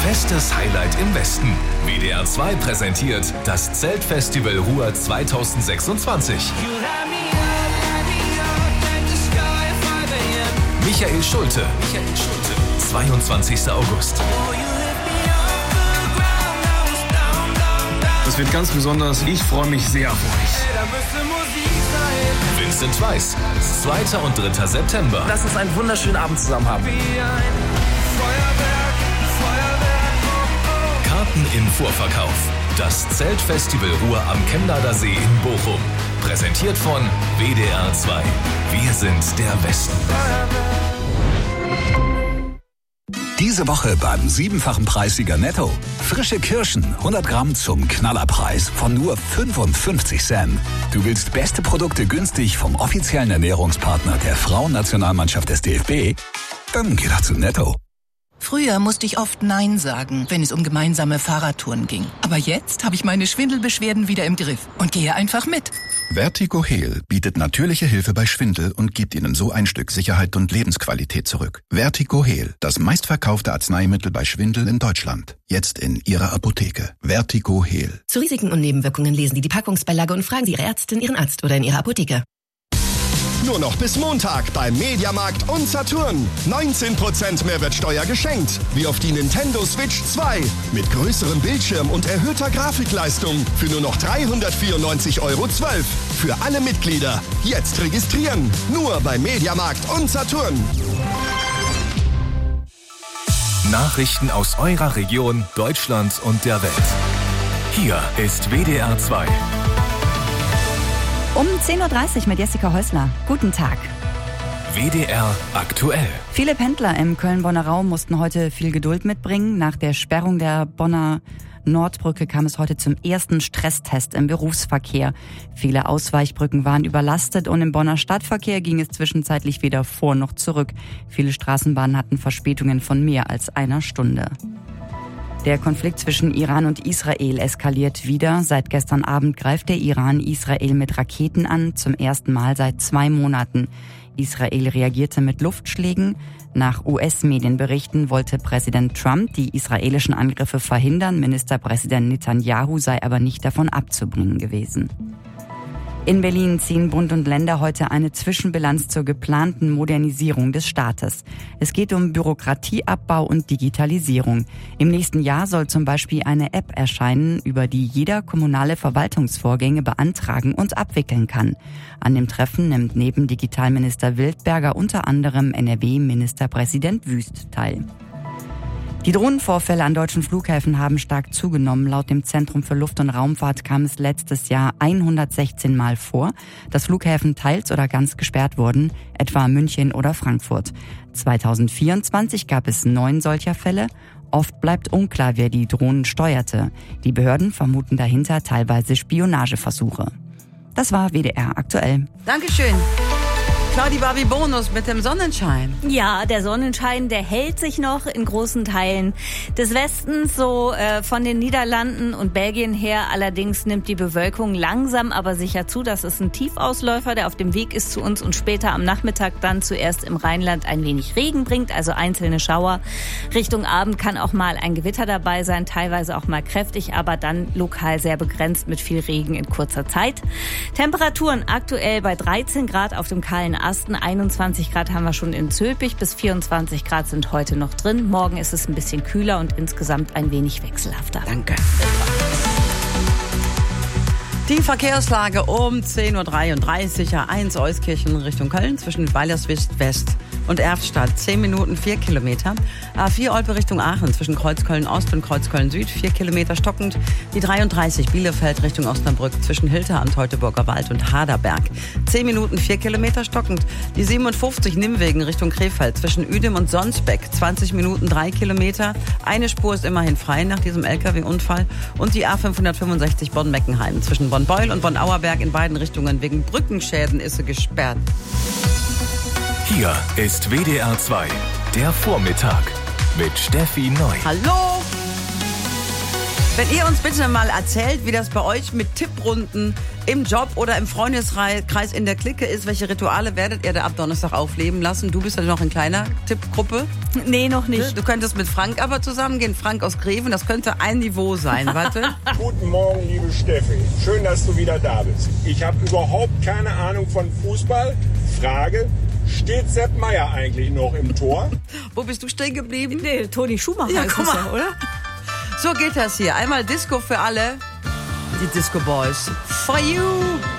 Festes Highlight im Westen. WDR 2 präsentiert das Zeltfestival Ruhr 2026. Michael Schulte. 22. August. Das wird ganz besonders. Ich freue mich sehr auf euch. Vincent Weiss. 2. und 3. September. Lass uns einen wunderschönen Abend zusammen haben. Karten im Vorverkauf. Das Zeltfestival Ruhr am Chemnader See in Bochum. Präsentiert von WDR 2. Wir sind der Westen. Diese Woche beim 7-fachen Preissieger Netto. Frische Kirschen, 100 Gramm zum Knallerpreis von nur 55 Cent. Du willst beste Produkte günstig vom offiziellen Ernährungspartner der Frauennationalmannschaft des DFB? Dann geh doch zu Netto. Früher musste ich oft Nein sagen, wenn es um gemeinsame Fahrradtouren ging. Aber jetzt habe ich meine Schwindelbeschwerden wieder im Griff und gehe einfach mit. Vertigo Heal bietet natürliche Hilfe bei Schwindel und gibt Ihnen so ein Stück Sicherheit und Lebensqualität zurück. Vertigo Heal, das meistverkaufte Arzneimittel bei Schwindel in Deutschland. Jetzt in Ihrer Apotheke. Vertigo Heal. Zu Risiken und Nebenwirkungen lesen Sie die Packungsbeilage und fragen Sie Ihre Ärztin, Ihren Arzt oder in Ihrer Apotheke. Nur noch bis Montag beim Mediamarkt und Saturn. 19% Mehrwertsteuer geschenkt. Wie auf die Nintendo Switch 2. Mit größerem Bildschirm und erhöhter Grafikleistung. Für nur noch 394,12 € Für alle Mitglieder. Jetzt registrieren. Nur beim Mediamarkt und Saturn. Nachrichten aus eurer Region, Deutschland und der Welt. Hier ist WDR 2. Um 10.30 Uhr mit Jessica Häusler. Guten Tag. WDR aktuell. Viele Pendler im Köln-Bonner Raum mussten heute viel Geduld mitbringen. Nach der Sperrung der Bonner Nordbrücke kam es heute zum ersten Stresstest im Berufsverkehr. Viele Ausweichbrücken waren überlastet und im Bonner Stadtverkehr ging es zwischenzeitlich weder vor noch zurück. Viele Straßenbahnen hatten Verspätungen von mehr als einer Stunde. Der Konflikt zwischen Iran und Israel eskaliert wieder. Seit gestern Abend greift der Iran Israel mit Raketen an, zum ersten Mal seit 2 Monaten. Israel reagierte mit Luftschlägen. Nach US-Medienberichten wollte Präsident Trump die israelischen Angriffe verhindern. Ministerpräsident Netanyahu sei aber nicht davon abzubringen gewesen. In Berlin ziehen Bund und Länder heute eine Zwischenbilanz zur geplanten Modernisierung des Staates. Es geht um Bürokratieabbau und Digitalisierung. Im nächsten Jahr soll zum Beispiel eine App erscheinen, über die jeder kommunale Verwaltungsvorgänge beantragen und abwickeln kann. An dem Treffen nimmt neben Digitalminister Wildberger unter anderem NRW-Ministerpräsident Wüst teil. Die Drohnenvorfälle an deutschen Flughäfen haben stark zugenommen. Laut dem Zentrum für Luft- und Raumfahrt kam es letztes Jahr 116 Mal vor, dass Flughäfen teils oder ganz gesperrt wurden, etwa München oder Frankfurt. 2024 gab es 9 solcher Fälle. Oft bleibt unklar, wer die Drohnen steuerte. Die Behörden vermuten dahinter teilweise Spionageversuche. Das war WDR aktuell. Dankeschön. Claudi Barbie Bonus mit dem Sonnenschein. Ja, der Sonnenschein, der hält sich noch in großen Teilen des Westens, so von den Niederlanden und Belgien her. Allerdings nimmt die Bewölkung langsam, aber sicher zu. Das ist ein Tiefausläufer, der auf dem Weg ist zu uns und später am Nachmittag dann zuerst im Rheinland ein wenig Regen bringt, also einzelne Schauer. Richtung Abend kann auch mal ein Gewitter dabei sein, teilweise auch mal kräftig, aber dann lokal sehr begrenzt mit viel Regen in kurzer Zeit. Temperaturen aktuell bei 13 Grad auf dem kahlen Asten, 21 Grad haben wir schon in Zülpich, bis 24 Grad sind heute noch drin. Morgen ist es ein bisschen kühler und insgesamt ein wenig wechselhafter. Danke. Die Verkehrslage um 10.33 Uhr, A1 Euskirchen Richtung Köln zwischen Weilerswist West und Erftstadt 10 Minuten 4 Kilometer. A4 Olpe Richtung Aachen zwischen Kreuzköln Ost und Kreuzköln Süd 4 Kilometer stockend. Die 33 Bielefeld Richtung Osnabrück zwischen Hilter am Teutoburger Wald und Haderberg 10 Minuten 4 Kilometer stockend. Die 57 Nimwegen Richtung Krefeld zwischen Uedem und Sonsbeck 20 Minuten 3 Kilometer. Eine Spur ist immerhin frei nach diesem LKW-Unfall. Und die A565 Bonn-Meckenheim zwischen Bonn-Beul und Bonn-Auerberg in beiden Richtungen wegen Brückenschäden ist sie gesperrt. Hier ist WDR 2, der Vormittag mit Steffi Neu. Hallo! Wenn ihr uns bitte mal erzählt, wie das bei euch mit Tipprunden im Job oder im Freundeskreis in der Clique ist, welche Rituale werdet ihr da ab Donnerstag aufleben lassen? Du bist ja noch in kleiner Tippgruppe. Nee, noch nicht. Du könntest mit Frank aber zusammengehen. Frank aus Greven, das könnte ein Niveau sein. Warte. Guten Morgen, liebe Steffi. Schön, dass du wieder da bist. Ich habe überhaupt keine Ahnung von Fußball. Frage, steht Sepp Meier eigentlich noch im Tor? Wo bist du stehen geblieben? Nee, Toni Schumacher Ja, ist guck es mal. ja, oder? So geht das hier. Einmal Disco für alle. Die Disco Boys. For you.